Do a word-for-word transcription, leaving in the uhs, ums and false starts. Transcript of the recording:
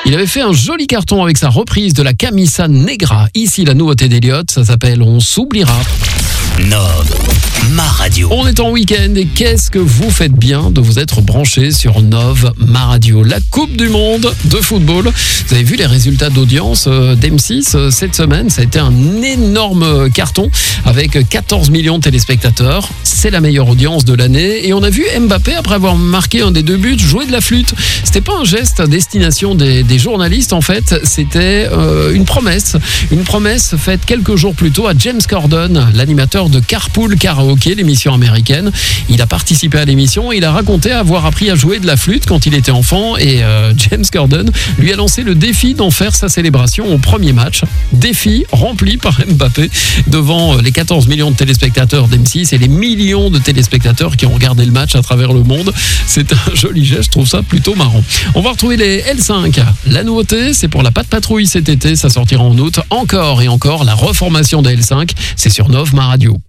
Il avait fait un joli carton avec sa reprise de la Camisa Negra. Ici, la nouveauté d'Elliott, ça s'appelle On s'oubliera. Nove, ma radio. On est en week-end et qu'est-ce que vous faites bien de vous être branché sur Nove, ma radio. La Coupe du Monde de football. Vous avez vu les résultats d'audience d'M six cette semaine. Ça a été un énorme carton avec quatorze millions de téléspectateurs. C'est la meilleure audience de l'année. Et on a vu Mbappé, après avoir marqué un des deux buts, jouer de la flûte. C'était pas un geste à destination des, des journalistes en fait. C'était euh, une promesse. Une promesse faite quelques jours plus tôt à James Corden, l'animateur de Carpool Karaoke, l'émission américaine. Il a participé à l'émission et il a raconté avoir appris à jouer de la flûte quand il était enfant et euh, James Corden lui a lancé le défi d'en faire sa célébration au premier match. Défi rempli par Mbappé devant les quatorze millions de téléspectateurs d'M six et les millions de téléspectateurs qui ont regardé le match à travers le monde. C'est un joli geste, je trouve ça plutôt marrant. On va retrouver les L cinq. La nouveauté, c'est pour la Patte Patrouille cet été, ça sortira en août. Encore et encore, la reformation des L cinq, c'est sur Nove, ma radio.